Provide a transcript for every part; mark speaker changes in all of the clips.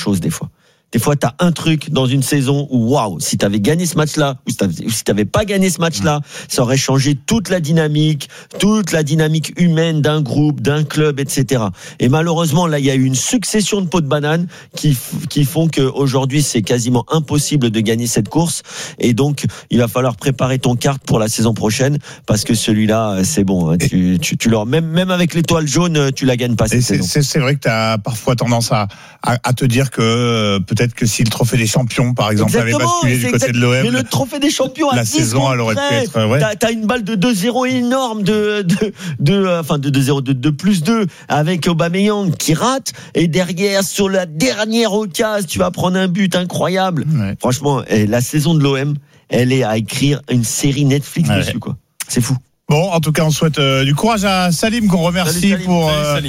Speaker 1: chose des fois. Des fois, t'as un truc dans une saison où, waouh, si t'avais gagné ce match-là, ou si t'avais pas gagné ce match-là, ça aurait changé toute la dynamique humaine d'un groupe, d'un club, etc. Et malheureusement, là, il y a eu une succession de pots de banane qui font qu'aujourd'hui, c'est quasiment impossible de gagner cette course. Et donc, il va falloir préparer ton carte pour la saison prochaine, parce que celui-là, c'est bon. Hein, tu même avec l'étoile jaune, tu la gagnes pas cette saison.
Speaker 2: C'est vrai que t'as parfois tendance à te dire que peut-être que si le trophée des champions, par exemple, avait basculé du côté de l'OM,
Speaker 1: mais le trophée des champions,
Speaker 2: la saison, elle aurait pu être. Ouais.
Speaker 1: T'as une balle de 2-0 énorme de 2-0 de plus 2 avec Aubameyang qui rate, et derrière sur la dernière occasion, tu vas prendre un but incroyable. Ouais. Franchement, la saison de l'OM, elle est à écrire une série Netflix dessus, quoi. C'est fou.
Speaker 2: Bon, en tout cas, on souhaite du courage à Salim, qu'on remercie. Salut, pour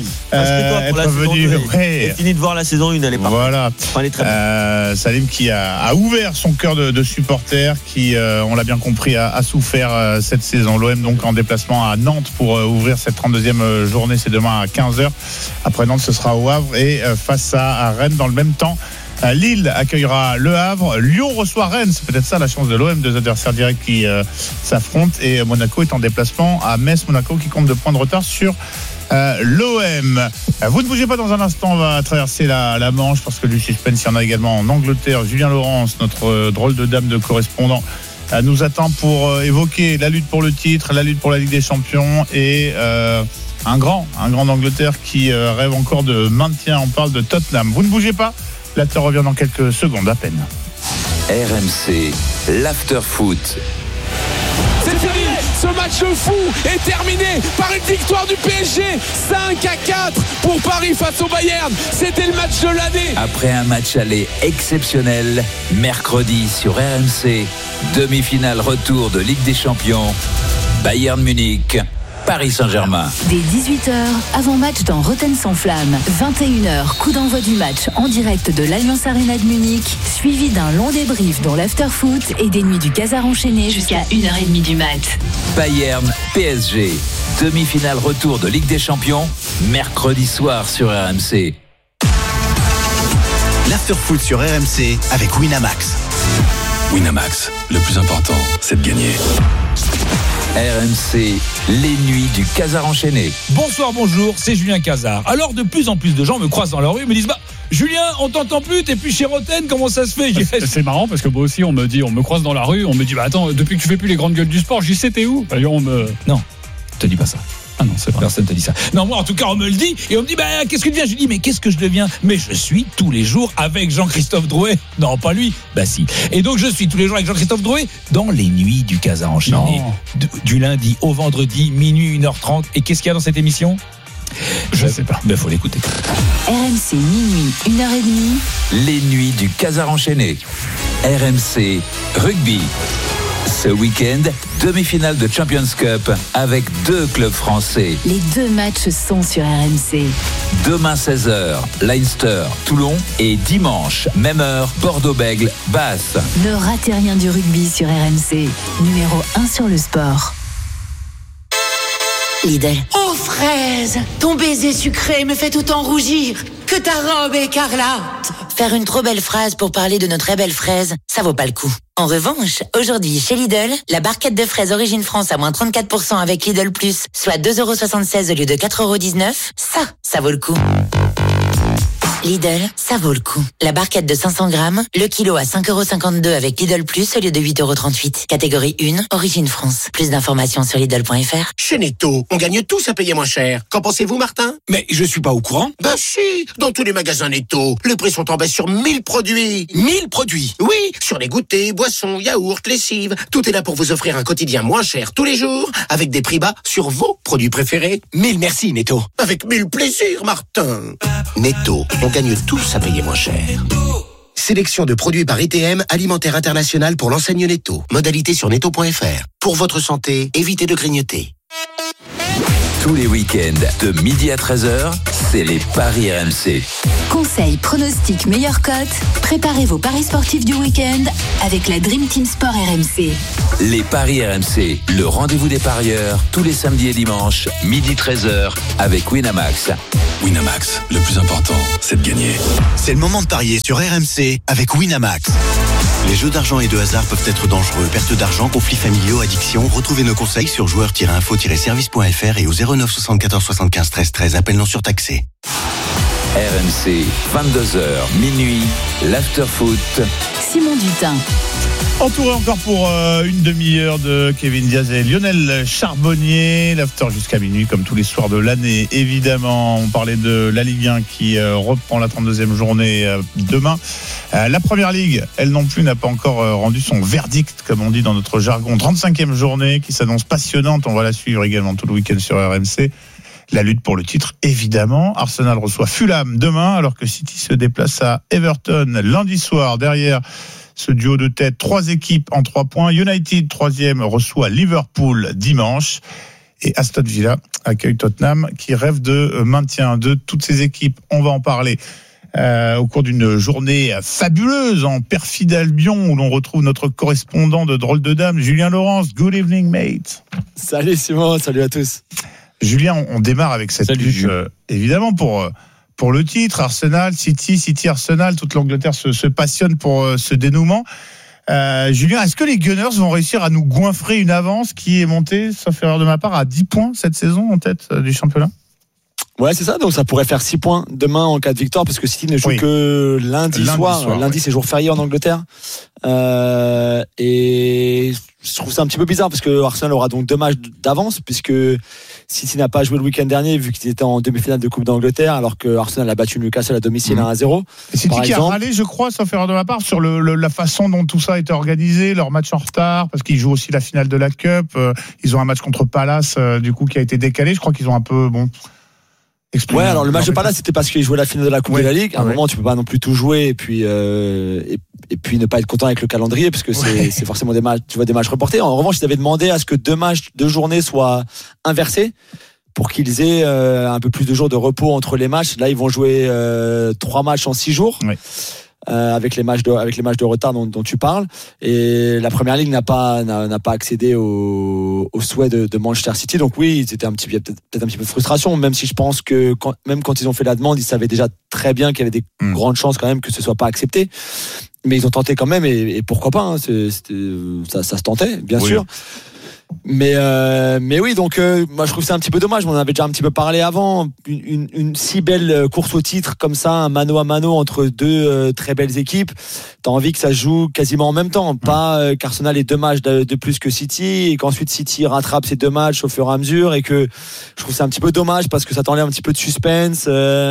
Speaker 2: être venu.
Speaker 1: Ouais. Fini de voir la saison 1, elle est parfaite.
Speaker 2: Voilà.
Speaker 1: Enfin, elle est très bien.
Speaker 2: Salim qui a ouvert son cœur de supporter, qui, on l'a bien compris, a souffert cette saison. L'OM donc en déplacement à Nantes pour ouvrir cette 32e journée. C'est demain à 15h. Après Nantes, ce sera au Havre, et face à Rennes dans le même temps. Lille accueillera Le Havre, Lyon reçoit Rennes, c'est peut-être ça la chance de l'OM, deux adversaires directs qui s'affrontent, et Monaco est en déplacement à Metz. Monaco qui compte 2 points de retard sur l'OM. Vous ne bougez pas, dans un instant, on va traverser la Manche, parce que du suspense, il y en a également en Angleterre. Julien Laurence, notre drôle de dame de correspondant, nous attend pour évoquer la lutte pour le titre, la lutte pour la Ligue des Champions, et un grand d'Angleterre qui rêve encore de maintien. On parle de Tottenham. Vous ne bougez pas, l'after revient dans quelques secondes à peine.
Speaker 3: RMC, l'after foot.
Speaker 4: C'est fini, ce match fou est terminé par une victoire du PSG, 5-4 pour Paris face au Bayern. C'était le match de l'année.
Speaker 3: Après un match aller exceptionnel, mercredi sur RMC, demi-finale retour de Ligue des Champions, Bayern Munich, Paris Saint-Germain.
Speaker 5: Dès 18h, avant-match dans Rotten sans flamme. 21h, coup d'envoi du match en direct de l'Allianz Arena de Munich, suivi d'un long débrief dans l'after-foot et des nuits du Casar enchaîné jusqu'à 1h30 du mat.
Speaker 3: Bayern PSG, demi-finale retour de Ligue des Champions, mercredi soir sur RMC.
Speaker 6: L'after-foot sur RMC avec Winamax.
Speaker 7: Winamax, le plus important, c'est de gagner.
Speaker 3: RMC, les nuits du Casar enchaîné.
Speaker 8: Bonsoir, bonjour, c'est Julien Casar. Alors, de plus en plus de gens me croisent dans la rue et me disent Julien, on t'entend plus, t'es plus chez Rotten, comment ça se fait?
Speaker 9: C'est marrant parce que moi aussi, on me croise dans la rue, on me dit attends, depuis que tu fais plus les grandes gueules du sport, j'y sais, t'es où?
Speaker 8: Non, te dis pas ça.
Speaker 9: Ah non, c'est vrai.
Speaker 8: Personne te dit ça. Non, moi en tout cas on me le dit et on me dit qu'est-ce que tu deviens? Je dis mais qu'est-ce que je deviens? Mais je suis tous les jours avec Jean-Christophe Drouet. Non, pas lui. Si. Et donc je suis tous les jours avec Jean-Christophe Drouet dans les nuits du Casar enchaîné. Du lundi au vendredi, minuit, 1h30. Et qu'est-ce qu'il y a dans cette émission?
Speaker 9: Je sais pas.
Speaker 8: Faut l'écouter.
Speaker 5: RMC minuit, 1h30.
Speaker 3: Les nuits du Casar enchaîné. RMC rugby. Ce week-end, demi-finale de Champions Cup avec 2 clubs français.
Speaker 5: Les 2 matchs sont sur RMC.
Speaker 3: Demain 16h, Leinster, Toulon, et dimanche, même heure, Bordeaux-Bègles, Basse.
Speaker 5: Ne ratez rien du rugby sur RMC. Numéro 1 sur le sport. Lidl.
Speaker 10: Oh fraise, ton baiser sucré me fait autant rougir que ta robe écarlate.
Speaker 11: Faire une trop belle phrase pour parler de nos très belles fraises, ça vaut pas le coup. En revanche, aujourd'hui, chez Lidl, la barquette de fraises Origine France à moins 34% avec Lidl Plus, soit 2,76€ au lieu de 4,19€, ça vaut le coup. Lidl, ça vaut le coup. La barquette de 500 grammes, le kilo à 5,52€ avec Lidl Plus au lieu de 8,38€. Catégorie 1, Origine France. Plus d'informations sur Lidl.fr.
Speaker 12: Chez Netto, on gagne tous à payer moins cher. Qu'en pensez-vous, Martin?
Speaker 13: Mais je suis pas au courant.
Speaker 12: Si, dans tous les magasins Netto, les prix sont en baisse sur 1000 produits.
Speaker 13: 1000 produits?
Speaker 12: Oui, sur les goûters, boissons, yaourts, lessives. Tout est là pour vous offrir un quotidien moins cher tous les jours, avec des prix bas sur vos produits préférés.
Speaker 13: 1000 merci, Netto.
Speaker 12: Avec 1000 plaisirs, Martin. Netto, on gagne tous à payer moins cher. Sélection de produits par ITM, Alimentaire International pour l'enseigne Netto. Modalité sur netto.fr. Pour votre santé, évitez de grignoter.
Speaker 3: Tous les week-ends, de midi à 13h, c'est les Paris RMC.
Speaker 5: Conseils, pronostics, meilleures cotes. Préparez vos paris sportifs du week-end avec la Dream Team Sport RMC.
Speaker 3: Les Paris RMC, le rendez-vous des parieurs, tous les samedis et dimanches, midi 13h, avec Winamax.
Speaker 7: Winamax, le plus important, c'est de gagner.
Speaker 6: C'est le moment de parier sur RMC avec Winamax. Les jeux d'argent et de hasard peuvent être dangereux. Perte d'argent, conflits familiaux, addiction. Retrouvez nos conseils sur joueurs-info-service.fr et au 09 74 75 13 13. Appel non surtaxé.
Speaker 3: RMC, 22h, minuit, l'after-foot.
Speaker 5: Simon Dutin.
Speaker 2: Entouré encore pour une demi-heure de Kevin Diaz et Lionel Charbonnier. L'after jusqu'à minuit, comme tous les soirs de l'année. Évidemment, on parlait de la Ligue 1 qui reprend la 32e journée demain. La Première Ligue, elle non plus, n'a pas encore rendu son verdict, comme on dit dans notre jargon. 35e journée qui s'annonce passionnante. On va la suivre également tout le week-end sur RMC. La lutte pour le titre, évidemment. Arsenal reçoit Fulham demain, alors que City se déplace à Everton lundi soir. Derrière ce duo de tête, 3 équipes en 3 points. United, 3e, reçoit Liverpool dimanche. Et Aston Villa accueille Tottenham, qui rêve de maintien. De toutes ces équipes, on va en parler au cours d'une journée fabuleuse en perfide Albion, où l'on retrouve notre correspondant de Drôle de Dame, Julien Laurence. Good evening, mate.
Speaker 14: Salut Simon, salut à tous.
Speaker 2: Julien, on démarre avec cette lutte, évidemment, pour le titre. Arsenal, City, Arsenal, toute l'Angleterre se passionne pour ce dénouement. Julien, est-ce que les Gunners vont réussir à nous goinfrer une avance qui est montée, sauf erreur de ma part, à 10 points cette saison en tête du championnat ?
Speaker 14: Ouais, c'est ça. Donc, ça pourrait faire 6 points demain en cas de victoire, parce que City ne joue que lundi soir. Lundi, c'est jour férié en Angleterre. Et je trouve ça un petit peu bizarre, parce que Arsenal aura donc 2 matchs d'avance, puisque City n'a pas joué le week-end dernier, vu qu'il était en demi-finale de Coupe d'Angleterre, alors que Arsenal a battu Newcastle à domicile 1-0.
Speaker 2: Et City qui a râlé, je crois, sauf erreur de ma part, sur la façon dont tout ça a été organisé, leur match en retard, parce qu'ils jouent aussi la finale de la Cup. Ils ont un match contre Palace, du coup, qui a été décalé. Je crois qu'ils ont un peu,
Speaker 14: Ouais, alors le match de Palace, c'était parce qu'ils jouaient la finale de la Coupe de la Ligue. À un moment, tu peux pas non plus tout jouer et puis ne pas être content avec le calendrier, parce que c'est forcément des matchs, tu vois, des matchs reportés. En revanche, ils avaient demandé à ce que 2 journées soient inversées pour qu'ils aient un peu plus de jours de repos entre les matchs. Là, ils vont jouer 3 matchs en 6 jours. Ouais. Avec les matchs de retard dont tu parles, et la Première Ligue n'a pas accédé au souhait de Manchester City. Donc oui, c'était peut-être un petit peu de frustration, même si je pense que même quand ils ont fait la demande, ils savaient déjà très bien qu'il y avait des grandes chances quand même que ce soit pas accepté. Mais ils ont tenté quand même, et pourquoi pas, hein, ça se tentait, bien sûr. Mais oui, donc moi je trouve que c'est un petit peu dommage. On en avait déjà un petit peu parlé avant. Une si belle course au titre comme ça, un mano à mano entre 2 très belles équipes. T'as envie que ça se joue quasiment en même temps, pas qu'Arsenal ait 2 matchs de plus que City, et qu'ensuite City rattrape ces 2 matchs au fur et à mesure. Et que je trouve que c'est un petit peu dommage, parce que ça t'enlève un petit peu de suspense,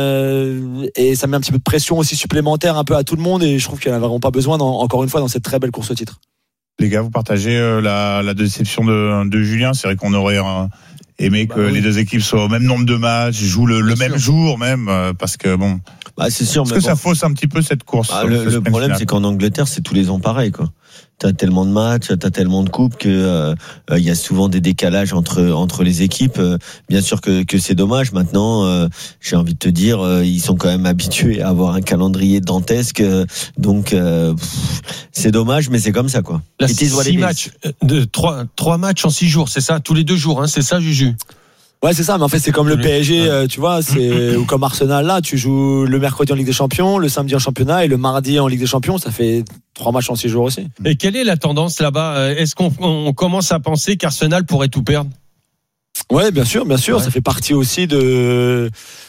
Speaker 14: et ça met un petit peu de pression aussi supplémentaire un peu à tout le monde. Et je trouve qu'il n'y en a vraiment pas besoin, encore une fois, dans cette très belle course au titre.
Speaker 2: Les gars, vous partagez la déception de Julien. C'est vrai qu'on aurait aimé que les 2 équipes soient au même nombre de matchs, jouent le même jour même, parce que
Speaker 1: c'est sûr.
Speaker 2: Parce que ça fausse un petit peu cette course.
Speaker 1: Le problème, c'est qu'en Angleterre, c'est tous les ans pareil, quoi. T'as tellement de matchs, t'as tellement de coupes que il y a souvent des décalages entre les équipes. Bien sûr que c'est dommage. Maintenant, j'ai envie de te dire, ils sont quand même habitués à avoir un calendrier dantesque. Donc c'est dommage, mais c'est comme ça, quoi.
Speaker 15: Là, 6 matchs, 3 matchs en 6 jours, c'est ça, tous les 2 jours, hein, c'est ça, Juju.
Speaker 14: Ouais, c'est ça, mais en fait, c'est comme le PSG, tu vois, ou comme Arsenal, là, tu joues le mercredi en Ligue des Champions, le samedi en championnat et le mardi en Ligue des Champions, ça fait 3 matchs en 6 jours aussi.
Speaker 15: Et quelle est la tendance là-bas ? Est-ce qu'on commence à penser qu'Arsenal pourrait tout perdre ?
Speaker 14: Ouais, bien sûr, ça fait partie aussi de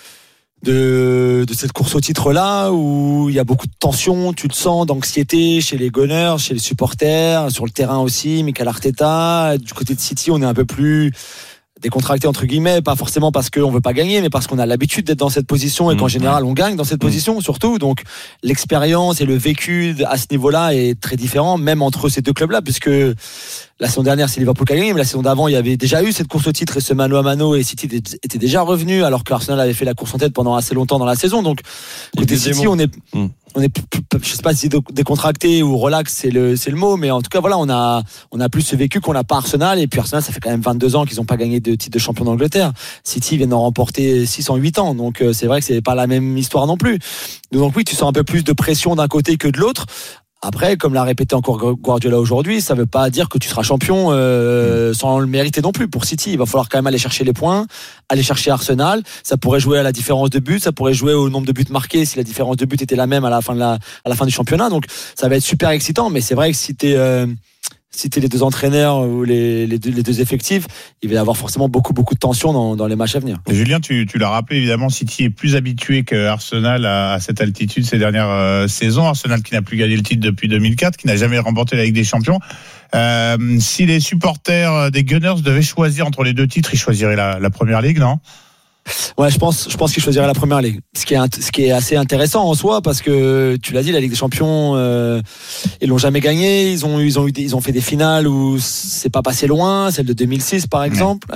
Speaker 14: cette course au titre là, où il y a beaucoup de tension, tu le sens, d'anxiété chez les Gunners, chez les supporters, sur le terrain aussi. Mikel Arteta, du côté de City, on est un peu plus décontracté entre guillemets, pas forcément parce qu'on veut pas gagner, mais parce qu'on a l'habitude d'être dans cette position et qu'en général on gagne dans cette position surtout. Donc l'expérience et le vécu à ce niveau-là est très différent, même entre ces 2 clubs-là, puisque la saison dernière c'est Liverpool qui a gagné, mais la saison d'avant il y avait déjà eu cette course au titre et ce mano à mano, et City était déjà revenu, alors que Arsenal avait fait la course en tête pendant assez longtemps dans la saison. Donc côté City, je sais pas si décontracté ou relax, c'est le mot, mais en tout cas, voilà, on a plus ce vécu qu'on n'a pas Arsenal. Et puis Arsenal, ça fait quand même 22 ans qu'ils n'ont pas gagné de titre de champion d'Angleterre. City vient d'en remporter 6 en 8 ans. Donc, c'est vrai que c'est pas la même histoire non plus. Donc, oui, tu sens un peu plus de pression d'un côté que de l'autre. Après, comme l'a répété encore Guardiola aujourd'hui, ça ne veut pas dire que tu seras champion sans le mériter non plus. Pour City, il va falloir quand même aller chercher les points, aller chercher Arsenal. Ça pourrait jouer à la différence de buts, ça pourrait jouer au nombre de buts marqués si la différence de buts était la même à la fin du championnat. Donc, ça va être super excitant. Mais c'est vrai que si t'es les deux entraîneurs ou les deux effectifs, il va y avoir forcément beaucoup de tension dans les matchs à venir.
Speaker 2: Et Julien, tu l'as rappelé, évidemment, City est plus habitué que Arsenal à cette altitude ces dernières saisons. Arsenal qui n'a plus gagné le titre depuis 2004, qui n'a jamais remporté la Ligue des Champions. Si les supporters des Gunners devaient choisir entre les deux titres, ils choisiraient la Première Ligue, non ?
Speaker 14: Ouais, je pense qu'il choisirait la Première Ligue. Ce qui est assez intéressant en soi, parce que tu l'as dit, la Ligue des Champions, ils l'ont jamais gagné. Ils ont fait des finales où c'est pas passé loin, celle de 2006 par exemple.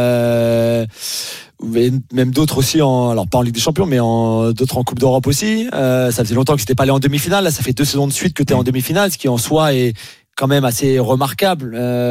Speaker 14: Même d'autres aussi alors pas en Ligue des Champions, mais d'autres en Coupe d'Europe aussi. Ça faisait longtemps que c'était pas allé en demi-finale. Là, ça fait 2 saisons de suite que t'es en demi-finale, ce qui en soi est quand même assez remarquable,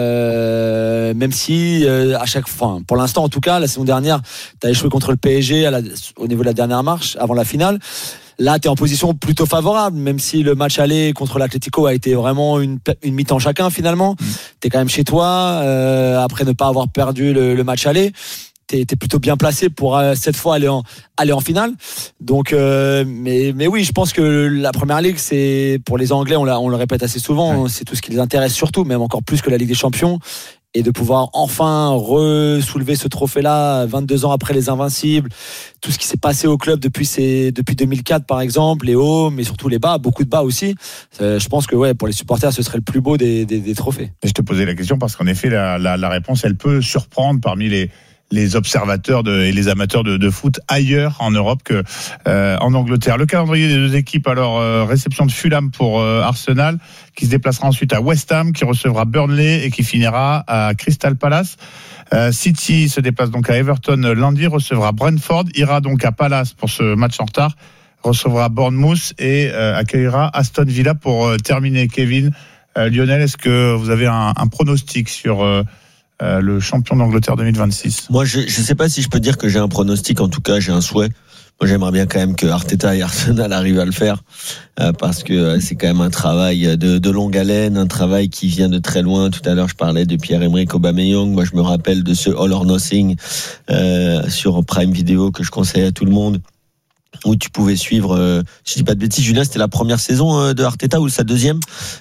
Speaker 14: même si pour l'instant en tout cas, la saison dernière tu as échoué contre le PSG au niveau de la dernière marche avant la finale. Là tu es en position plutôt favorable, même si le match aller contre l'Atlético a été vraiment une mi-temps chacun finalement. Tu es quand même chez toi, après ne pas avoir perdu le match aller. T'es plutôt bien placé pour cette fois aller en finale. Donc, mais oui, je pense que la Première Ligue, c'est pour les Anglais, on le répète assez souvent, c'est tout ce qui les intéresse surtout, même encore plus que la Ligue des Champions, et de pouvoir enfin soulever ce trophée-là 22 ans après les Invincibles, tout ce qui s'est passé au club depuis 2004 par exemple, les hauts, mais surtout les bas, beaucoup de bas aussi. Je pense que pour les supporters, ce serait le plus beau des trophées.
Speaker 2: Et je te posais la question parce qu'en effet, la réponse, elle peut surprendre parmi les observateurs et les amateurs de foot ailleurs en Europe que en Angleterre. Le calendrier des deux équipes, alors réception de Fulham pour Arsenal, qui se déplacera ensuite à West Ham, qui recevra Burnley et qui finira à Crystal Palace. City se déplace donc à Everton lundi, recevra Brentford, ira donc à Palace pour ce match en retard, recevra Bournemouth et accueillera Aston Villa pour terminer. Kevin, Lionel, est-ce que vous avez un pronostic sur le champion d'Angleterre 2026?
Speaker 1: Moi, je sais pas si je peux dire que j'ai un pronostic. En tout cas, j'ai un souhait. Moi, j'aimerais bien quand même que Arteta et Arsenal arrivent à le faire, parce que c'est quand même un travail de longue haleine, un travail qui vient de très loin. Tout à l'heure, je parlais de Pierre-Emerick Aubameyang. Moi, je me rappelle de ce All or Nothing sur Prime Video que je conseille à tout le monde, où tu pouvais suivre. Si je dis pas de bêtises, Julien, c'était la première saison de Arteta ou sa deuxième?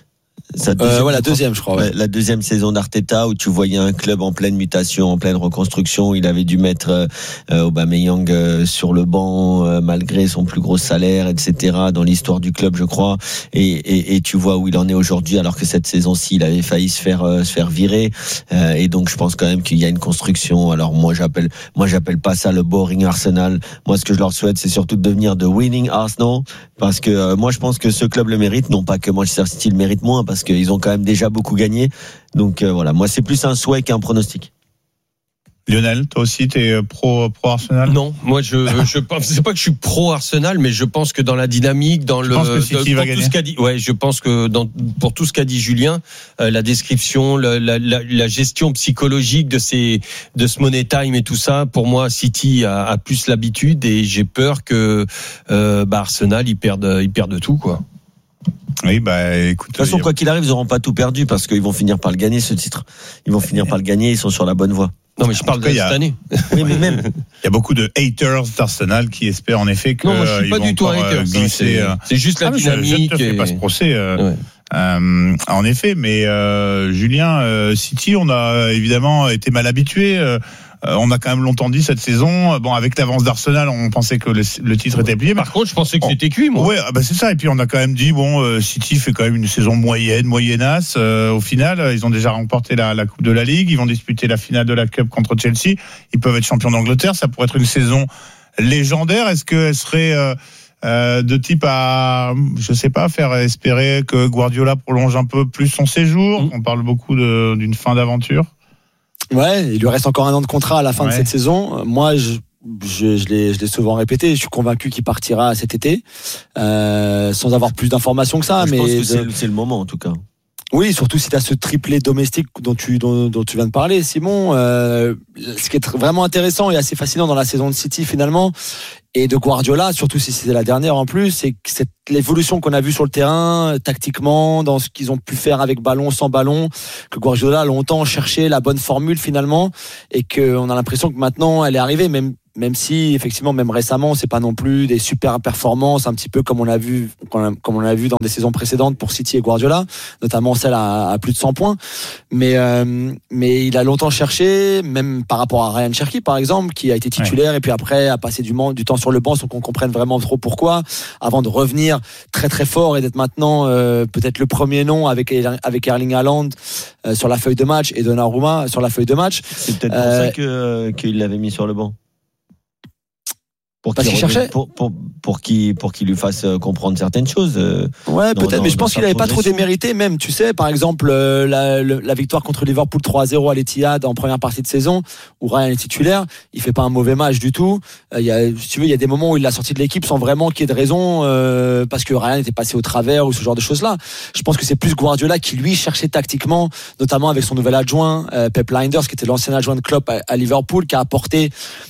Speaker 14: La deuxième, je crois. Ouais.
Speaker 1: La deuxième saison d'Arteta, où tu voyais un club en pleine mutation, en pleine reconstruction. Il avait dû mettre Aubameyang sur le banc malgré son plus gros salaire, etc. dans l'histoire du club, je crois. Et tu vois où il en est aujourd'hui, alors que cette saison-ci, il avait failli se faire virer. Et donc, je pense quand même qu'il y a une construction. Alors moi, j'appelle pas ça le boring Arsenal. Moi, ce que je leur souhaite, c'est surtout de devenir the winning Arsenal, parce que moi, je pense que ce club le mérite, non pas que Manchester City le mérite moins, parce qu'ils ont quand même déjà beaucoup gagné. Donc voilà, moi c'est plus un souhait qu'un pronostic.
Speaker 2: Lionel, toi aussi, t'es pro Arsenal?
Speaker 15: Non, moi je c'est pas que je suis pro Arsenal, mais je pense que dans la dynamique, je pense que pour tout ce qu'a dit Julien, la description, la gestion psychologique de ce money time et tout ça, pour moi City a plus l'habitude, et j'ai peur que Arsenal ils perdent tout, quoi.
Speaker 2: Oui, écoute.
Speaker 1: De toute façon, quoi qu'il arrive, ils n'auront pas tout perdu, parce qu'ils vont finir par le gagner, ce titre. Ils vont finir par le gagner, ils sont sur la bonne voie.
Speaker 15: Non, mais je parle de cette année.
Speaker 1: Oui, mais même.
Speaker 2: Il y a beaucoup de haters d'Arsenal qui espèrent en effet que.
Speaker 15: Non, moi, je suis pas du tout un hater. C'est juste la dynamique.
Speaker 2: Je ne te fais pas ce procès. En effet, mais Julien, City, on a évidemment été mal habitués. On a quand même longtemps dit cette saison, avec l'avance d'Arsenal, on pensait que le titre était plié.
Speaker 15: Par contre, je pensais que c'était cuit, moi.
Speaker 2: Ouais, c'est ça. Et puis on a quand même dit, City fait quand même une saison moyennasse. Au final, ils ont déjà remporté la Coupe de la Ligue. Ils vont disputer la finale de la Cup contre Chelsea. Ils peuvent être champions d'Angleterre. Ça pourrait être une saison légendaire. Est-ce qu'elle serait de type à, je sais pas, faire espérer que Guardiola prolonge un peu plus son séjour? On parle beaucoup d'une fin d'aventure.
Speaker 14: Ouais, il lui reste encore 1 an de contrat à la fin de cette saison. Moi, je l'ai souvent répété, je suis convaincu qu'il partira cet été, sans avoir plus d'informations que ça.
Speaker 1: Je pense que c'est le moment en tout cas.
Speaker 14: Oui, surtout si tu as ce triplé domestique dont tu viens de parler, Simon. Ce qui est vraiment intéressant et assez fascinant dans la saison de City finalement, et de Guardiola, surtout si c'était la dernière en plus, c'est que l'évolution qu'on a vue sur le terrain, tactiquement, dans ce qu'ils ont pu faire avec ballon, sans ballon, que Guardiola a longtemps cherché la bonne formule finalement, et qu'on a l'impression que maintenant elle est arrivée, même si effectivement même récemment c'est pas non plus des super performances, un petit peu comme on a vu dans des saisons précédentes pour City et Guardiola, notamment celle à plus de 100 points, mais il a longtemps cherché, même par rapport à Ryan Cherki par exemple, qui a été titulaire et puis après a passé du temps sur le banc sans qu'on comprenne vraiment trop pourquoi, avant de revenir très très fort et d'être maintenant peut-être le premier nom avec Erling Haaland sur la feuille de match et Donnarumma sur la feuille de match.
Speaker 1: C'est peut-être pour ça qu'il l'avait mis sur le banc.
Speaker 14: Parce qu'il cherchait
Speaker 1: pour qu'il lui fasse comprendre certaines choses.
Speaker 14: Ouais, peut-être, mais je pense qu'il n'avait pas trop démérité, même, tu sais, par exemple, la victoire contre Liverpool 3-0 à l'Etihad en première partie de saison, où Ryan est titulaire, il fait pas un mauvais match du tout. Si tu veux, il y a des moments où il l'a sorti de l'équipe sans vraiment qu'il y ait de raison, parce que Ryan était passé au travers ou ce genre de choses-là. Je pense que c'est plus Guardiola qui, lui, cherchait tactiquement, notamment avec son nouvel adjoint, Pep Lijnders, qui était l'ancien adjoint de Klopp à Liverpool, qui a apporté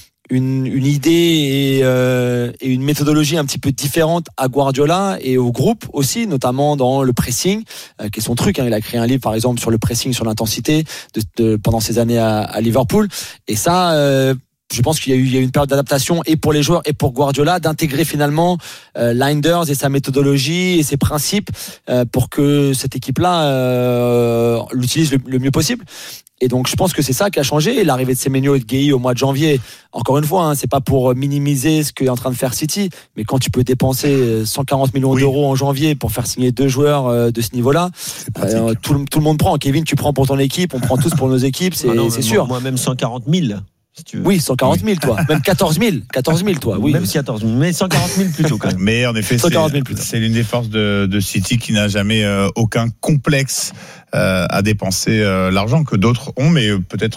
Speaker 14: une idée et une méthodologie un petit peu différente à Guardiola et au groupe aussi, notamment dans le pressing, qui est son truc. Il a créé un livre, par exemple, sur le pressing, sur l'intensité pendant ses années à Liverpool. Et ça, je pense qu'il y a eu une période d'adaptation et pour les joueurs et pour Guardiola d'intégrer finalement Lijnders et sa méthodologie et ses principes pour que cette équipe-là l'utilise le mieux possible. Et donc je pense que c'est ça qui a changé. L'arrivée de Semenyo et de Gueye au mois de janvier, encore une fois, c'est pas pour minimiser ce qu'est en train de faire City, mais quand tu peux dépenser 140 millions d'euros en janvier pour faire signer 2 joueurs de ce niveau-là, tout le monde prend. Kevin, tu prends pour ton équipe, on prend tous pour nos équipes, c'est sûr.
Speaker 1: Moi-même 140 000. Si tu veux.
Speaker 14: Oui, 140 000 toi. Même 14 000 toi. Oui.
Speaker 1: Même 14 000, mais 140 000 plutôt quand même.
Speaker 2: Mais en effet, c'est l'une des forces de City qui n'a jamais aucun complexe à dépenser l'argent que d'autres ont, mais peut-être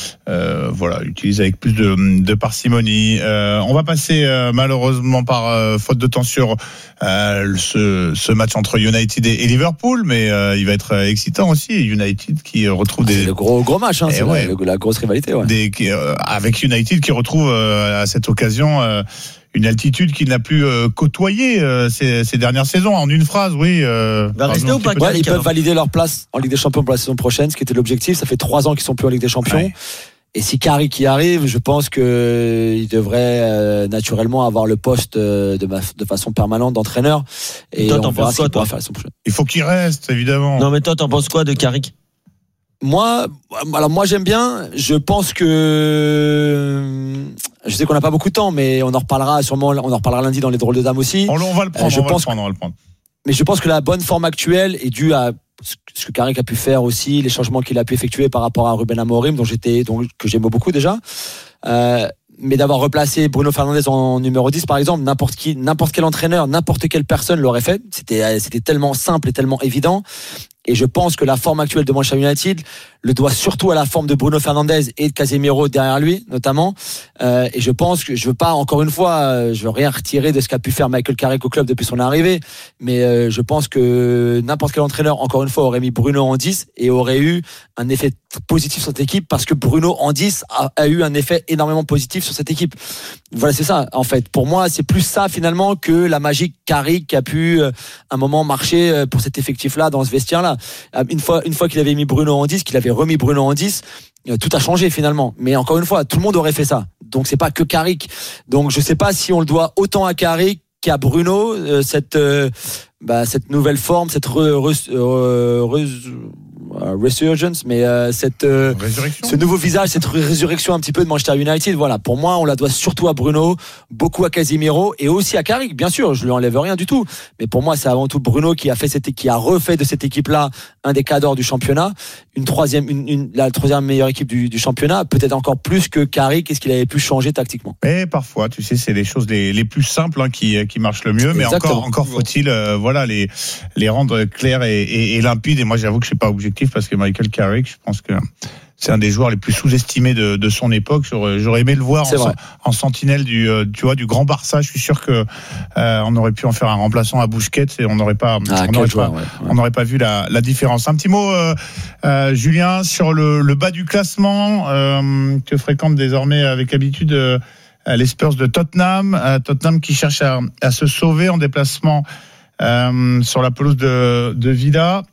Speaker 2: utilise avec plus de parcimonie. On va passer malheureusement par faute de temps sur ce match entre United et Liverpool, mais il va être excitant aussi. United qui retrouve
Speaker 14: c'est le gros match, c'est la grosse rivalité. Ouais.
Speaker 2: Avec United qui retrouve à cette occasion une altitude qu'il n'a plus côtoyée ces dernières saisons. En une phrase, oui.
Speaker 1: Va rester ou pas,
Speaker 14: ils peuvent valider leur place en Ligue des Champions pour la saison prochaine, ce qui était l'objectif. Ça fait 3 ans qu'ils sont plus en Ligue des Champions. Ouais. Et si Carrick y arrive, je pense qu'il devrait naturellement avoir le poste de façon permanente d'entraîneur. Et
Speaker 1: toi,
Speaker 14: on verra ce qu'il pourra
Speaker 1: faire
Speaker 14: la saison prochaine.
Speaker 2: Il faut qu'il reste, évidemment.
Speaker 1: Non, mais toi, t'en penses quoi de Carrick ?
Speaker 14: Moi j'aime bien. Je pense que je sais qu'on n'a pas beaucoup de temps, mais on en reparlera lundi dans les drôles de dames aussi.
Speaker 2: On va le prendre.
Speaker 14: Mais je pense que la bonne forme actuelle est due à ce que Carrick a pu faire aussi, les changements qu'il a pu effectuer par rapport à Ruben Amorim, que j'aime beaucoup déjà. Mais d'avoir replacé Bruno Fernandes en numéro 10 par exemple, n'importe quel entraîneur, n'importe quelle personne l'aurait fait. C'était tellement simple et tellement évident. Et je pense que la forme actuelle de Manchester United le doit surtout à la forme de Bruno Fernandes et de Casemiro derrière lui, notamment. Et je pense que je veux rien retirer de ce qu'a pu faire Michael Carrick au club depuis son arrivée. Mais je pense que n'importe quel entraîneur, encore une fois, aurait mis Bruno en 10 et aurait eu un effet positif sur cette équipe parce que Bruno en 10 a eu un effet énormément positif sur cette équipe. Voilà, c'est ça, en fait. Pour moi, c'est plus ça, finalement, que la magie Carrick qui a pu, un moment, marcher pour cet effectif-là, dans ce vestiaire-là. Une fois qu'il avait mis Bruno en 10, qu'il avait remis Bruno en 10, tout a changé finalement. Mais encore une fois, tout le monde aurait fait ça. Donc c'est pas que Carrick. Donc je sais pas si on le doit autant à Carrick qu'à Bruno, cette nouvelle forme, cette resurgence, mais ce nouveau visage, cette résurrection un petit peu de Manchester United. Voilà, pour moi, on la doit surtout à Bruno, beaucoup à Casemiro et aussi à Carrick. Bien sûr, je lui enlève rien du tout, mais pour moi, c'est avant tout Bruno qui a refait de cette équipe-là un des cadors du championnat, la troisième meilleure équipe du championnat, peut-être encore plus que Carrick. Qu'est-ce qu'il avait pu changer tactiquement?
Speaker 2: Et parfois, tu sais, c'est les choses les plus simples qui marchent le mieux, mais encore faut-il les rendre clairs et limpides. Et moi, j'avoue que je suis pas objectif parce que Michael Carrick, je pense que c'est un des joueurs les plus sous-estimés de son époque. J'aurais aimé le voir en sentinelle du grand Barça. Je suis sûr que on aurait pu en faire un remplaçant à Busquets et on n'aurait pas vu la différence. Un petit mot, Julien, sur le bas du classement que fréquentent désormais avec habitude les Spurs de Tottenham. Tottenham qui cherche à se sauver en déplacement sur la pelouse de Villa.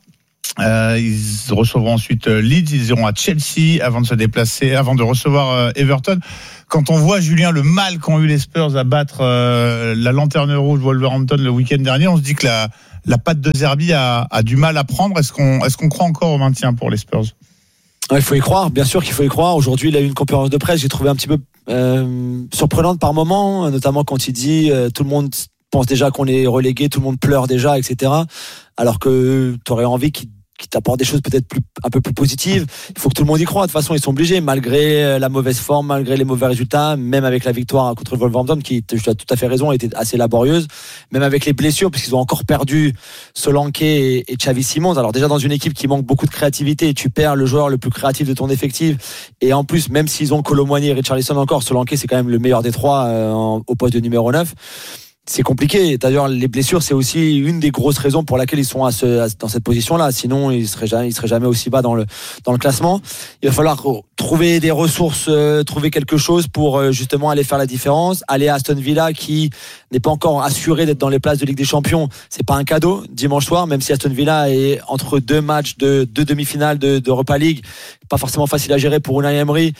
Speaker 2: Ils recevront ensuite Leeds, ils iront à Chelsea avant de recevoir Everton. Quand on voit, Julien, le mal qu'ont eu les Spurs à battre la lanterne rouge Wolverhampton le week-end dernier, on se dit que la patte de Zerbi a du mal à prendre. Est-ce qu'on croit encore au maintien pour les Spurs ?
Speaker 14: Il faut y croire, bien sûr qu'il faut y croire. Aujourd'hui, il a eu une conférence de presse, j'ai trouvé un petit peu surprenante par moment, notamment quand il dit tout le monde pense déjà qu'on est relégué, tout le monde pleure déjà, etc. Alors que tu aurais envie qu'il t'apporte des choses peut-être un peu plus positives. Il faut que tout le monde y croit. De toute façon, ils sont obligés, malgré la mauvaise forme, malgré les mauvais résultats, même avec la victoire contre le Wolverhampton, qui, tu as tout à fait raison, était assez laborieuse, même avec les blessures, puisqu'ils ont encore perdu Solanke et Xavi Simons. Alors déjà, dans une équipe qui manque beaucoup de créativité, tu perds le joueur le plus créatif de ton effectif. Et en plus, même s'ils ont Kolo Muani et Richarlison encore, Solanke, c'est quand même le meilleur des trois au poste de numéro 9. C'est compliqué. D'ailleurs, les blessures, c'est aussi une des grosses raisons pour laquelle ils sont dans cette position-là. Sinon, ils seraient jamais aussi bas dans le classement. Il va falloir trouver des ressources, trouver quelque chose pour justement aller faire la différence. Aller à Aston Villa, qui n'est pas encore assuré d'être dans les places de Ligue des Champions. C'est pas un cadeau dimanche soir, même si Aston Villa est entre deux matchs de deux demi-finales d'Europa League. Pas forcément facile à gérer pour Unai Emery.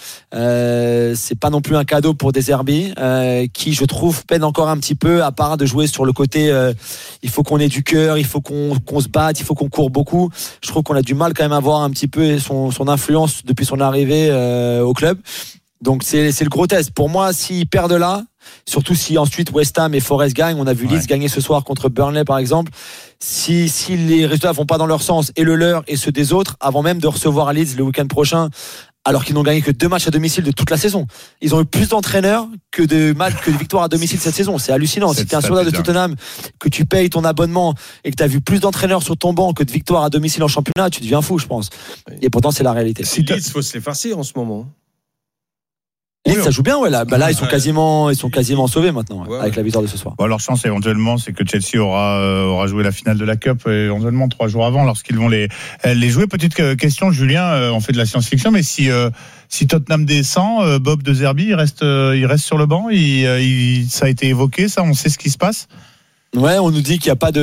Speaker 14: C'est pas non plus un cadeau pour De Zerbi, qui, je trouve, peine encore un petit peu, à part de jouer sur le côté il faut qu'on ait du cœur, il faut qu'on se batte, il faut qu'on court beaucoup. Je trouve qu'on a du mal quand même à voir un petit peu son influence depuis son arrivée au club. Donc c'est le gros test. Pour moi, s'ils perdent là, surtout si ensuite West Ham et Forest gagnent, on a vu Leeds gagner ce soir contre Burnley par exemple, si les résultats vont pas dans leur sens, et le leur et ceux des autres, avant même de recevoir Leeds le week-end prochain, alors qu'ils n'ont gagné que 2 matchs à domicile de toute la saison. Ils ont eu plus d'entraîneurs que de victoires à domicile cette saison. C'est hallucinant. Si tu es un soldat de Tottenham, que tu payes ton abonnement et que tu as vu plus d'entraîneurs sur ton banc que de victoires à domicile en championnat, tu deviens fou, je pense. Et pourtant, c'est la réalité.
Speaker 15: Il faut se les farcir en ce moment.
Speaker 14: Leeds, ça joue bien, ouais. Là, ils sont quasiment sauvés maintenant, avec la victoire de ce soir.
Speaker 2: Bon, leur chance éventuellement, c'est que Chelsea aura joué la finale de la Cup éventuellement 3 jours avant, lorsqu'ils vont les jouer. Petite question, Julien, on fait de la science-fiction, mais si Tottenham descend, Bob De Zerbi, il reste sur le banc. Ça a été évoqué, ça, on sait ce qui se passe.
Speaker 14: Ouais, on nous dit qu'il n'y a pas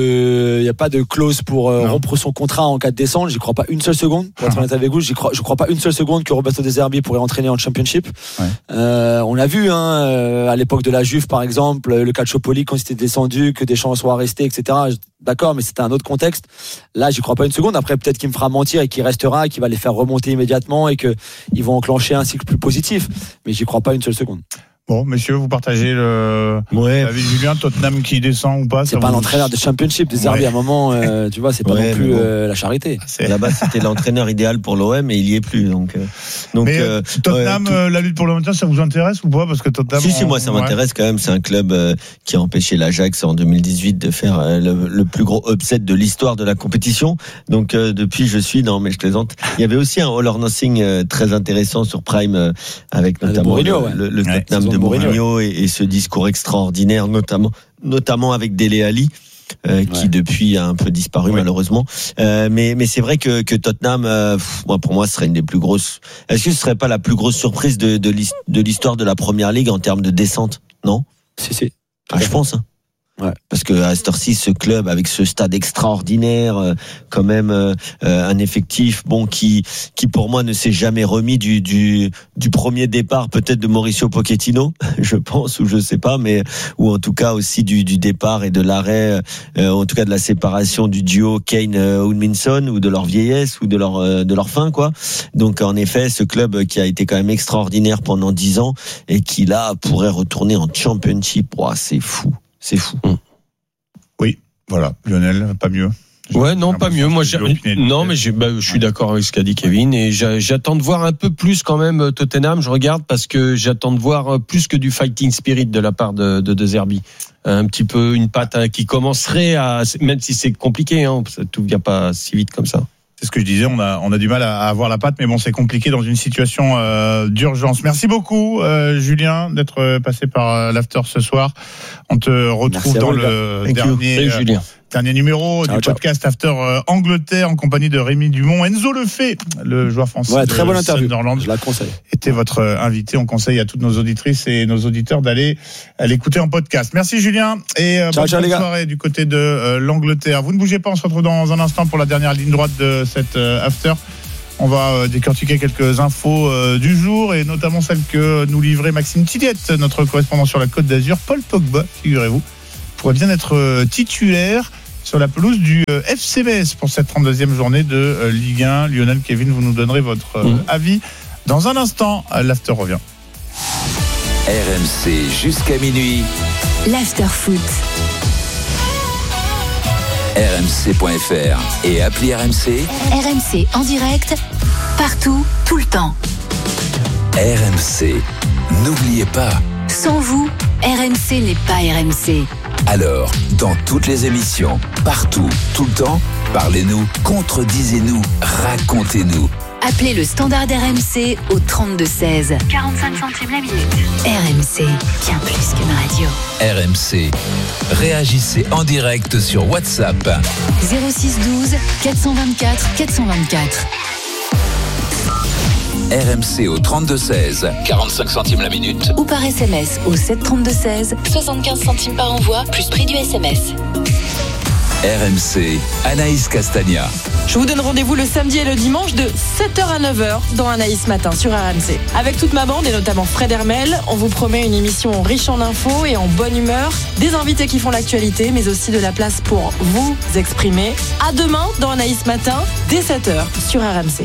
Speaker 14: de clause pour rompre son contrat en cas de descente. J'y crois pas une seule seconde. Pour être honnête avec vous, je crois pas une seule seconde que Roberto De Zerbi pourrait entraîner en Championship. Ouais. On l'a vu, à l'époque de la Juve, par exemple, le Calciopoli, quand il était descendu, que Deschamps soit resté, etc. D'accord, mais c'était un autre contexte. Là, j'y crois pas une seconde. Après, peut-être qu'il me fera mentir et qu'il restera, et qu'il va les faire remonter immédiatement et qu'ils vont enclencher un cycle plus positif. Mais j'y crois pas une seule seconde.
Speaker 2: Bon, messieurs, vous partagez l'avis de Julien, Tottenham qui descend ou pas?
Speaker 14: C'est pas un entraîneur de Championship, De Zerbi, à un moment, tu vois, c'est pas non plus la charité.
Speaker 1: Là-bas, c'était l'entraîneur idéal pour l'OM et il y est plus. Donc
Speaker 2: mais Tottenham, la lutte pour le maintien, ça vous intéresse ou pas? Parce que Tottenham.
Speaker 1: Si, moi, ça m'intéresse quand même. C'est un club qui a empêché l'Ajax en 2018 de faire le plus gros upset de l'histoire de la compétition. Donc, depuis, non, mais je plaisante. Il y avait aussi un All or Nothing très intéressant sur Prime avec notamment le Tottenham de Mourinho et ce discours extraordinaire, notamment avec Dele Alli. Qui depuis a un peu disparu malheureusement, mais c'est vrai que Tottenham, pour moi, ce serait une des plus grosses. Est-ce que ce serait pas la plus grosse surprise de l'histoire de la Première Ligue en termes de descente? Non?
Speaker 14: Si.
Speaker 1: Je pense. Ouais. Parce que à cette heure-ci, ce club avec ce stade extraordinaire, quand même un effectif qui pour moi ne s'est jamais remis du premier départ peut-être de Mauricio Pochettino, je pense, ou je sais pas, mais ou en tout cas aussi du départ et de l'arrêt, en tout cas de la séparation du duo Kane-Hudminson, ou de leur vieillesse ou de leur fin, quoi. Donc en effet, ce club qui a été quand même extraordinaire pendant 10 ans et qui là pourrait retourner en Championship, c'est fou. C'est fou.
Speaker 2: Oui, voilà, Lionel, pas mieux.
Speaker 15: Ouais, non, pas mieux. Moi, je suis d'accord avec ce qu'a dit Kevin, et j'attends de voir un peu plus quand même Tottenham. Je regarde parce que j'attends de voir plus que du fighting spirit de la part de Zerbi. Un petit peu une patte qui commencerait même si c'est compliqué, tout vient pas si vite comme ça.
Speaker 2: C'est ce que je disais, on a du mal à avoir la patte, mais bon, c'est compliqué dans une situation d'urgence. Merci beaucoup, Julien, d'être passé par l'After ce soir. On te retrouve dans le dernier numéro du podcast After Angleterre en compagnie de Rémi Dumont. Enzo Lefebvre, le joueur français
Speaker 14: très bonne interview.
Speaker 2: Sunderland,
Speaker 14: je la conseille.
Speaker 2: Était votre invité. On conseille à toutes nos auditrices et nos auditeurs d'aller l'écouter en podcast. Merci Julien et bonne soirée du côté de l'Angleterre. Vous ne bougez pas, on se retrouve dans un instant pour la dernière ligne droite de cette After. On va décortiquer quelques infos du jour et notamment celle que nous livrait Maxime Tilliette, notre correspondant sur la Côte d'Azur. Paul Pogba, figurez-vous, pourrait bien être titulaire sur la pelouse du FC Metz pour cette 32e journée de Ligue 1. Lionel, Kevin, vous nous donnerez votre avis dans un instant. L'After revient.
Speaker 3: RMC jusqu'à minuit.
Speaker 5: L'After Foot.
Speaker 3: RMC.fr et appli RMC.
Speaker 5: RMC en direct, partout, tout le temps.
Speaker 3: RMC, n'oubliez pas.
Speaker 5: Sans vous, RMC n'est pas RMC.
Speaker 3: Alors, dans toutes les émissions, partout, tout le temps, parlez-nous, contredisez-nous, racontez-nous.
Speaker 5: Appelez le standard RMC au 32-16. 45 centimes la minute. RMC, bien plus qu'une radio.
Speaker 3: RMC, réagissez en direct sur WhatsApp.
Speaker 5: 06 12 424 424.
Speaker 3: RMC au 32-16, 45 centimes la minute.
Speaker 5: Ou par SMS au 732-16, 75 centimes par envoi, plus prix du SMS.
Speaker 3: RMC, Anaïs Castagna.
Speaker 16: Je vous donne rendez-vous le samedi et le dimanche de 7h à 9h dans Anaïs Matin sur RMC. Avec toute ma bande et notamment Fred Hermel, on vous promet une émission riche en infos et en bonne humeur, des invités qui font l'actualité, mais aussi de la place pour vous exprimer. À demain dans Anaïs Matin, dès 7h sur RMC.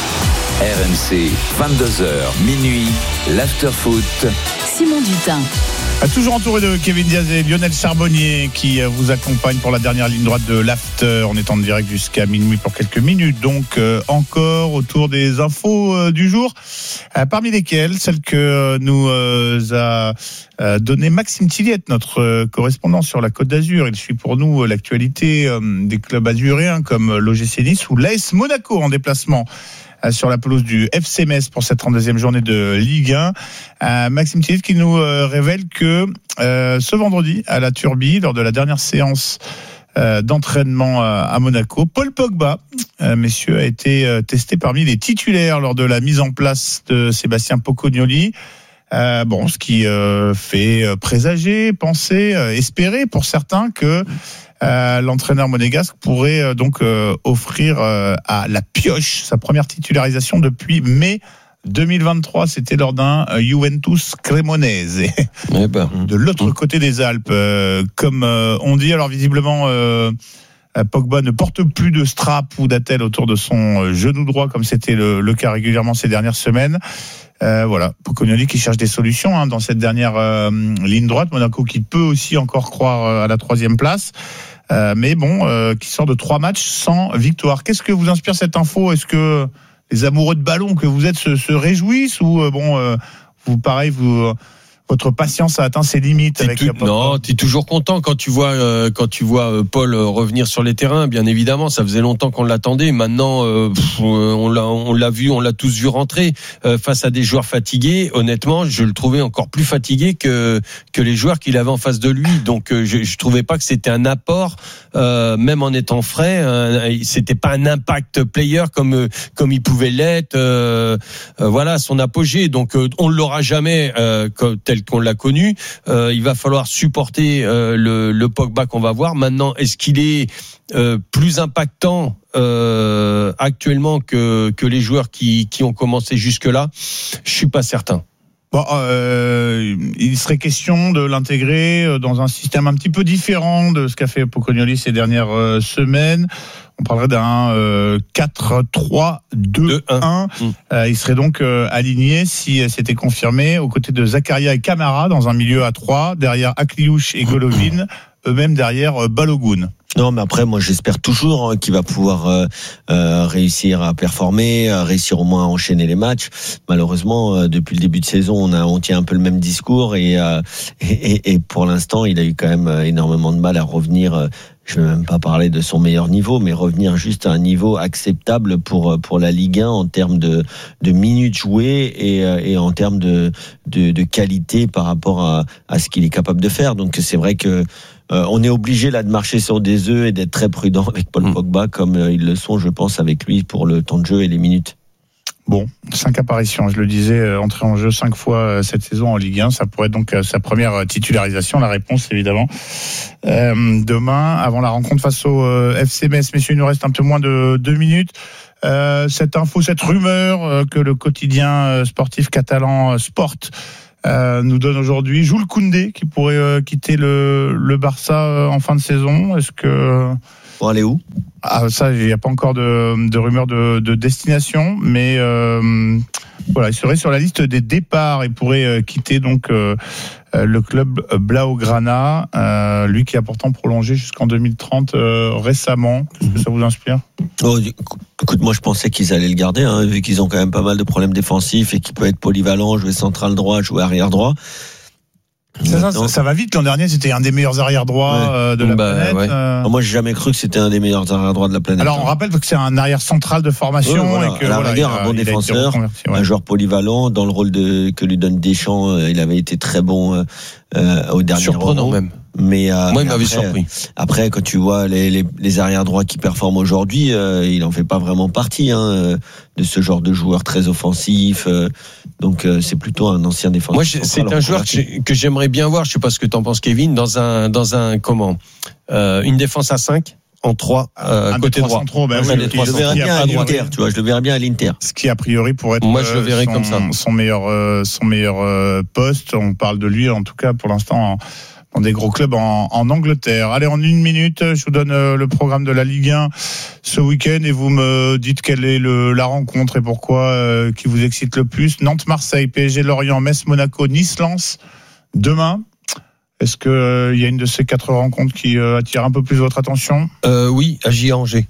Speaker 3: RMC, 22h, minuit, l'Afterfoot.
Speaker 5: Simon Dutin.
Speaker 2: Toujours entouré de Kevin Diaz et Lionel Charbonnier qui vous accompagne pour la dernière ligne droite de l'After. On est en direct jusqu'à minuit pour quelques minutes. Donc encore autour des infos du jour, parmi lesquelles celle que nous a donné Maxime Tilliette, notre correspondant sur la Côte d'Azur. Il suit pour nous l'actualité des clubs azuréens comme l'OGC Nice ou l'AS Monaco en déplacement sur la pelouse du FC Metz pour cette 32e journée de Ligue 1. Maxime Tilliette qui nous révèle que ce vendredi à la Turbie, lors de la dernière séance d'entraînement à Monaco, Paul Pogba, messieurs, a été testé parmi les titulaires lors de la mise en place de Sébastien Pocognoli. Ce qui fait présager, penser, espérer pour certains que l'entraîneur monégasque pourrait donc offrir à la Pioche sa première titularisation depuis mai 2023. C'était lors d'un Juventus Cremonese de l'autre côté des Alpes, comme on dit. Alors visiblement Pogba ne porte plus de strap ou d'attelle autour de son genou droit comme c'était le cas régulièrement ces dernières semaines. Pocognoli qui cherche des solutions dans cette dernière ligne droite. Monaco qui peut aussi encore croire à la 3e place, qui sort de 3 matchs sans victoire. Qu'est-ce que vous inspire cette info ? Est-ce que les amoureux de ballon que vous êtes se réjouissent ou votre patience a atteint ses limites
Speaker 15: Non, tu es toujours content quand tu vois Paul revenir sur les terrains. Bien évidemment, ça faisait longtemps qu'on l'attendait. Maintenant, on l'a vu, on l'a tous vu rentrer face à des joueurs fatigués. Honnêtement, je le trouvais encore plus fatigué que les joueurs qu'il avait en face de lui. Donc, je trouvais pas que c'était un apport, même en étant frais. C'était pas un impact player comme il pouvait l'être. Son apogée. Donc, on l'aura jamais tel qu'on l'a connu. Il va falloir supporter le Pogba qu'on va voir. Maintenant, est-ce qu'il est plus impactant actuellement que les joueurs qui ont commencé jusque-là? Je suis pas certain.
Speaker 2: Il serait question de l'intégrer dans un système un petit peu différent de ce qu'a fait Pocognoli ces dernières semaines. On parlerait d'un 4-3-2-1. Il serait donc aligné, si c'était confirmé, aux côtés de Zakaria et Camara dans un milieu à 3, derrière Akliouche et Golovin, eux-mêmes derrière Balogun.
Speaker 1: Non, mais après, moi, j'espère toujours qu'il va pouvoir réussir à performer, réussir au moins à enchaîner les matchs. Malheureusement, depuis le début de saison, on tient un peu le même discours et pour l'instant, il a eu quand même énormément de mal à revenir. Je ne vais même pas parler de son meilleur niveau, mais revenir juste à un niveau acceptable pour la Ligue 1 en termes de minutes jouées et en termes de qualité par rapport à ce qu'il est capable de faire. Donc c'est vrai que on est obligé là de marcher sur des œufs et d'être très prudent avec Paul Pogba comme ils le sont, je pense, avec lui pour le temps de jeu et les minutes.
Speaker 2: Bon, 5 apparitions, je le disais, entré en jeu 5 fois cette saison en Ligue 1, ça pourrait être donc sa première titularisation. La réponse, évidemment, demain, avant la rencontre face au FC Metz. Messieurs, il nous reste un peu moins de 2 minutes. Cette info, cette rumeur que le quotidien sportif catalan Sport nous donne aujourd'hui, Jules Koundé qui pourrait quitter le Barça en fin de saison. Est-ce que...
Speaker 1: Pour aller où ?
Speaker 2: Ça, il n'y a pas encore de rumeur de destination, mais voilà, il serait sur la liste des départs et pourrait quitter donc le club Blaugrana, lui qui a pourtant prolongé jusqu'en 2030 récemment. Qu'est-ce que ça vous inspire ?
Speaker 1: Écoute, moi je pensais qu'ils allaient le garder, vu qu'ils ont quand même pas mal de problèmes défensifs et qu'il peut être polyvalent, jouer central droit, jouer arrière droit.
Speaker 2: Ça va vite. L'an dernier, c'était un des meilleurs arrière-droits de la planète. Ouais.
Speaker 1: Moi, j'ai jamais cru que c'était un des meilleurs arrière-droits de la planète.
Speaker 2: Alors, on rappelle que c'est un arrière central de formation.
Speaker 1: Voilà.
Speaker 2: Et que,
Speaker 1: à la rigueur, un bon défenseur, un joueur polyvalent. Dans le rôle que lui donne Deschamps, il avait été très bon au dernier
Speaker 15: surprenant
Speaker 1: Euro.
Speaker 15: Même.
Speaker 1: Mais
Speaker 15: moi, il m'avait surpris.
Speaker 1: Après, quand tu vois les arrière droits qui performent aujourd'hui, il en fait pas vraiment partie de ce genre de joueur très offensif. Donc, c'est plutôt un ancien défenseur.
Speaker 15: Moi, c'est un joueur que j'aimerais bien voir. Je sais pas ce que t'en penses, Kevin, dans un comment une défense à 5 en 3 côté droit.
Speaker 1: Je le verrais bien à l'Inter. Tu vois, je le verrais bien à l'Inter.
Speaker 2: Ce qui a priori pourrait être
Speaker 15: moi, je le verrais comme ça.
Speaker 2: Son meilleur poste. On parle de lui, en tout cas, pour l'instant. Dans des gros clubs en Angleterre. Allez, en 1 minute, je vous donne le programme de la Ligue 1 ce week-end et vous me dites quelle est la rencontre et pourquoi qui vous excite le plus. Nantes-Marseille, PSG-Lorient, Metz-Monaco, Nice-Lens demain. Est-ce qu'il y a une de ces 4 rencontres qui attire un peu plus votre attention ?
Speaker 15: Oui, AJ-Angers.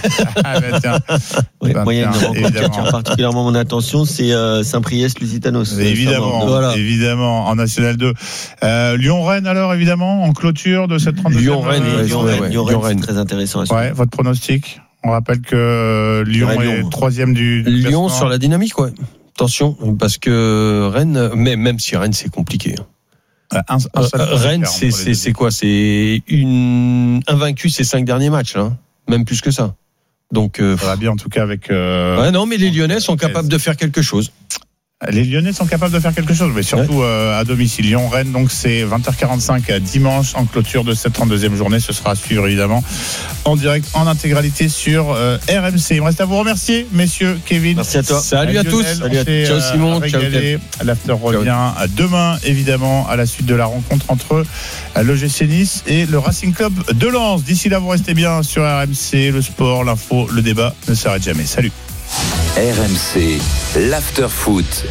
Speaker 1: Moi, il y a une rencontre qui attire particulièrement mon attention, c'est Saint-Priest-Lusitanos.
Speaker 2: Évidemment, en National 2. Lyon-Rennes, alors, évidemment, en clôture de cette 32e.
Speaker 1: Lyon-Rennes, c'est très intéressant à suivre.
Speaker 2: Votre pronostic ? On rappelle que Lyon est 3e du
Speaker 15: Lyon sur la dynamique, ouais. Attention, parce que Rennes, mais même si Rennes, c'est compliqué. Rennes, c'est quoi ? C'est invaincu ces 5 derniers matchs, hein, même plus que ça. Donc,
Speaker 2: ça va bien en tout cas avec.
Speaker 15: Non, mais les Lyonnais sont capables de faire quelque chose.
Speaker 2: Les Lyonnais sont capables de faire quelque chose, mais surtout à domicile. Lyon-Rennes, donc c'est 20h45 dimanche en clôture de cette 32e journée. Ce sera à suivre évidemment en direct, en intégralité sur RMC. Il me reste à vous remercier, messieurs. Kevin.
Speaker 1: Merci à toi.
Speaker 15: Salut à tous. Ciao Simon. Ciao.
Speaker 2: L'after revient demain, évidemment, à la suite de la rencontre entre l'OGC Nice et le Racing Club de Lens. D'ici là, vous restez bien sur RMC. Le sport, l'info, le débat ne s'arrête jamais. Salut.
Speaker 3: RMC, l'after-foot.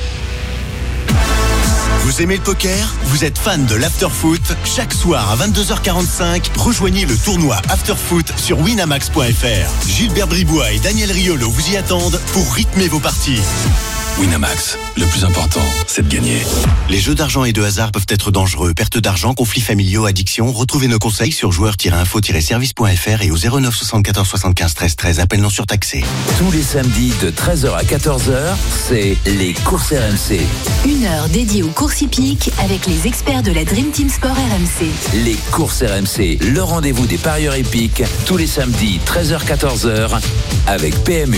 Speaker 6: Vous aimez le poker ? Vous êtes fan de l'after-foot ? Chaque soir à 22h45, rejoignez le tournoi after-foot sur winamax.fr. Gilbert Bribois et Daniel Riolo vous y attendent pour rythmer vos parties.
Speaker 7: Winamax, le plus important, c'est de gagner.
Speaker 6: Les jeux d'argent et de hasard peuvent être dangereux. Perte d'argent, conflits familiaux, addiction. Retrouvez nos conseils sur joueurs-info-service.fr et au 09 74 75 13 13. Appel non surtaxé.
Speaker 3: Tous les samedis de 13h à 14h, c'est les courses RMC.
Speaker 5: 1 heure dédiée aux courses hippiques avec les experts de la Dream Team Sport RMC.
Speaker 3: Les courses RMC, le rendez-vous des parieurs hippiques, tous les samedis 13h-14h avec PMU.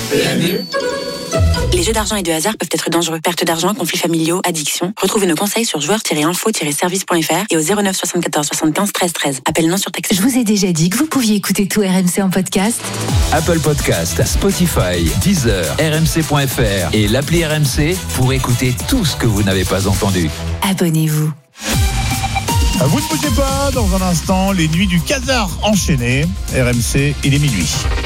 Speaker 11: Les jeux d'argent et de hasard peuvent être dangereux. Perte d'argent, conflits familiaux, addiction. Retrouvez nos conseils sur joueurs-info-service.fr et au 09 74 75 13 13. Appel non surtaxé.
Speaker 5: Je vous ai déjà dit que vous pouviez écouter tout RMC en podcast.
Speaker 3: Apple Podcast, Spotify, Deezer, RMC.fr et l'appli RMC pour écouter tout ce que vous n'avez pas entendu.
Speaker 5: Abonnez-vous.
Speaker 2: Vous ne bougez pas, dans un instant, les nuits du Casar enchaînées. RMC, il est minuit.